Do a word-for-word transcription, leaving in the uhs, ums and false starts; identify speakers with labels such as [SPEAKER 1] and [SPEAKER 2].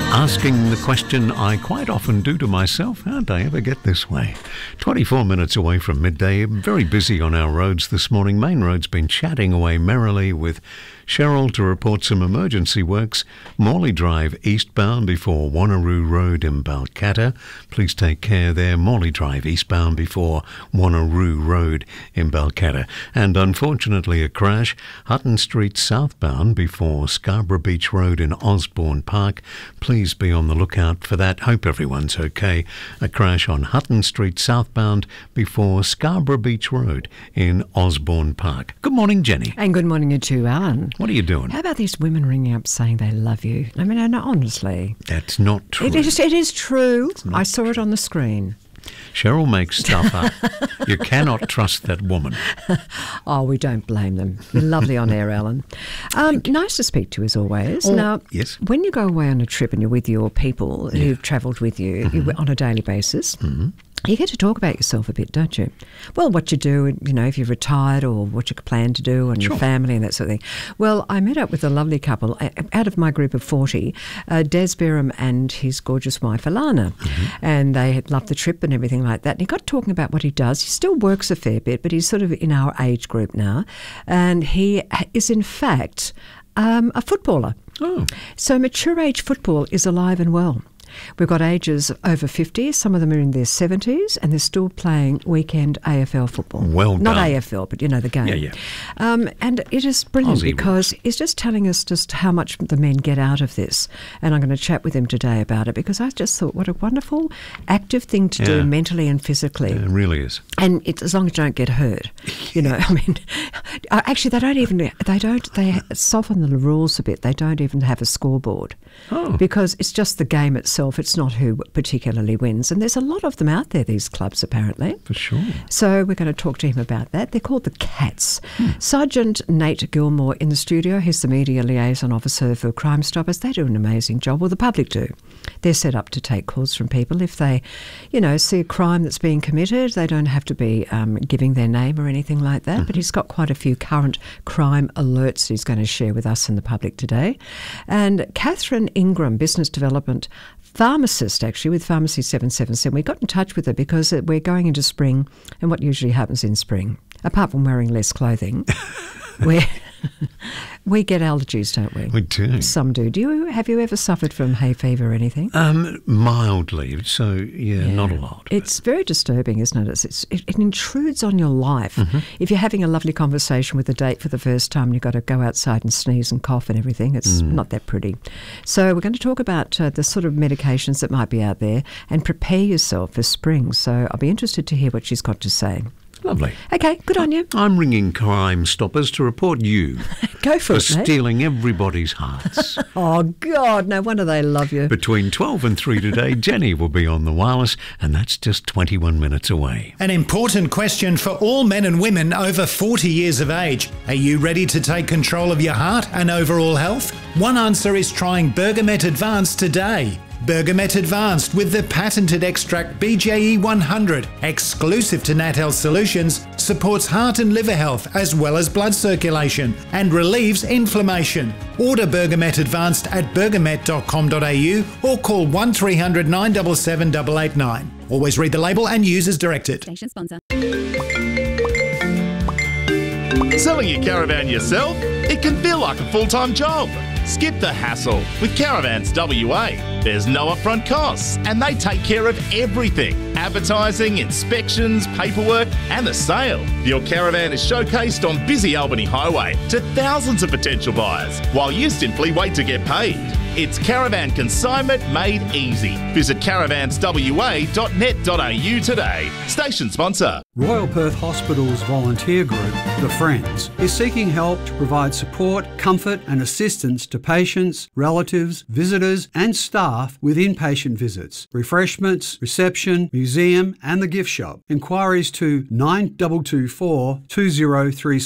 [SPEAKER 1] Asking the question I quite often do to myself, how'd I ever get this way? twenty-four minutes away from midday, very busy on our roads this morning. Main Road's been chatting away merrily with Cheryl to report some emergency works. Morley Drive eastbound before Wanneroo Road in Balcatta. Please take care there. Morley Drive eastbound before Wanneroo Road in Balcatta. And unfortunately a crash, Hutton Street southbound before Scarborough Beach Road in Osborne Park. Please be on the lookout for that. Hope everyone's okay. A crash on Hutton Street southbound before Scarborough Beach Road in Osborne Park. Good morning, Jenny.
[SPEAKER 2] And good morning to you, Alan.
[SPEAKER 1] What are you doing?
[SPEAKER 2] How about these women ringing up saying they love you? I mean, no, honestly.
[SPEAKER 1] That's not true.
[SPEAKER 2] It is, it is true. I saw true. it on the screen.
[SPEAKER 1] Cheryl makes stuff up. You cannot trust that woman.
[SPEAKER 2] Oh, we don't blame them. You're lovely on air, Alan. Um, nice to speak to you as always.
[SPEAKER 1] Oh,
[SPEAKER 2] now,
[SPEAKER 1] yes.
[SPEAKER 2] When you go away on a trip and you're with your people
[SPEAKER 1] Yeah.
[SPEAKER 2] who've travelled with you,
[SPEAKER 1] Mm-hmm.
[SPEAKER 2] you on a daily basis,
[SPEAKER 1] Mm-hmm.
[SPEAKER 2] you get to talk about yourself a bit, don't you? Well, what you do, you know, if you're retired or what you plan to do and
[SPEAKER 1] Sure.
[SPEAKER 2] your family and that sort of thing. Well, I met up with a lovely couple uh, out of my group of forty, uh, Des Byram and his gorgeous wife, Alana.
[SPEAKER 1] Mm-hmm.
[SPEAKER 2] And they had loved the trip and everything like that. And he got talking about what he does. He still works a fair bit, but he's sort of in our age group now. And he is, in fact, um, a footballer.
[SPEAKER 1] Oh.
[SPEAKER 2] So mature age football is alive and well. We've got ages over fifty, some of them are in their seventies, and they're still playing weekend A F L football.
[SPEAKER 1] Well
[SPEAKER 2] Not
[SPEAKER 1] done.
[SPEAKER 2] A F L, but you know the game.
[SPEAKER 1] Yeah, yeah.
[SPEAKER 2] Um, and it is brilliant
[SPEAKER 1] Aussie
[SPEAKER 2] because he's just telling us just how much the men get out of this. And I'm going to chat with him today about it because I just thought what a wonderful active thing to
[SPEAKER 1] Yeah.
[SPEAKER 2] do mentally and physically.
[SPEAKER 1] It really is.
[SPEAKER 2] And it's as long as you don't get hurt, you know. I mean, uh, actually, they don't even they don't they soften the rules a bit. They don't even have a scoreboard
[SPEAKER 1] Oh.
[SPEAKER 2] because it's just the game itself. It's not who particularly wins. And there's a lot of them out there. These clubs, apparently.
[SPEAKER 1] For sure.
[SPEAKER 2] So we're going to talk to him about that. They're called the Cats. Hmm. Sergeant Nate Gilmore in the studio. He's the media liaison officer for Crime Stoppers. They do an amazing job. Well, the public do. They're set up to take calls from people if they, you know, see a crime that's being committed. They don't have to be um, giving their name or anything like that. Mm-hmm. But he's got quite a few current crime alerts he's going to share with us and the public today. And Catherine Ingram, business development pharmacist, actually, with Pharmacy seven seven seven. We got in touch with her because we're going into spring, and what usually happens in spring, apart from wearing less clothing, we we get allergies, don't we?
[SPEAKER 1] We do.
[SPEAKER 2] Some do. Do you have you ever suffered from hay fever or anything?
[SPEAKER 1] Um, mildly. So, yeah,
[SPEAKER 2] Yeah.
[SPEAKER 1] not a lot. but-
[SPEAKER 2] It's very disturbing, isn't it? It's, it's, it, it intrudes on your life.
[SPEAKER 1] Mm-hmm.
[SPEAKER 2] If you're having a lovely conversation with a date for the first time and you've got to go outside and sneeze and cough and everything, it's
[SPEAKER 1] Mm.
[SPEAKER 2] not that pretty. So we're going to talk about uh, the sort of medications that might be out there and prepare yourself for spring. So I'll be interested to hear what she's got to say.
[SPEAKER 1] Lovely.
[SPEAKER 2] Okay, good on you.
[SPEAKER 1] I'm ringing Crime Stoppers to report you
[SPEAKER 2] Go for
[SPEAKER 1] for
[SPEAKER 2] it, mate.
[SPEAKER 1] stealing everybody's hearts.
[SPEAKER 2] Oh, God, no wonder they love you.
[SPEAKER 1] Between twelve and three today, Jenny will be on the wireless, and that's just twenty-one minutes away.
[SPEAKER 3] An important question for all men and women over forty years of age. Are you ready to take control of your heart and overall health? One answer is trying Bergamet Advanced today. Bergamet Advanced with the patented extract B J E one hundred, exclusive to Nat Health Solutions, supports heart and liver health as well as blood circulation and relieves inflammation. Order Bergamet Advanced at bergamet dot com dot a u or call one three hundred nine seven seven eight eight nine. Always read the label and use as directed.
[SPEAKER 4] Station sponsor.
[SPEAKER 5] Selling your caravan yourself? It can feel like a full-time job. Skip the hassle with Caravans W A. There's no upfront costs and they take care of everything. Advertising, inspections, paperwork and the sale. Your caravan is showcased on busy Albany Highway to thousands of potential buyers while you simply wait to get paid. It's caravan consignment made easy. Visit caravans w a dot net dot a u today. Station sponsor.
[SPEAKER 6] Royal Perth Hospital's volunteer group, The Friends, is seeking help to provide support, comfort and assistance to patients, relatives, visitors and staff with inpatient visits, refreshments, reception, museum and the gift shop. Inquiries to nine two two four two zero three